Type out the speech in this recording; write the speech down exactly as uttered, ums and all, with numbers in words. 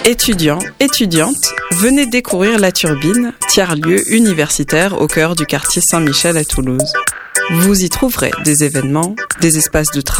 Étudiants, étudiantes, venez découvrir La Turbine, tiers-lieu universitaire au cœur du quartier Saint-Michel à Toulouse. Vous y trouverez des événements, des espaces de travail,